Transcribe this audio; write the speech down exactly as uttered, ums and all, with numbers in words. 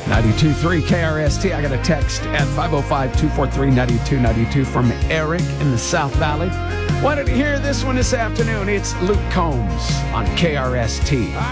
ninety-two point three K R S T. I got a text at five oh five, two four three, nine two nine two from Eric in the South Valley. Wanted to hear this one this afternoon. It's Luke Combs on K R S T.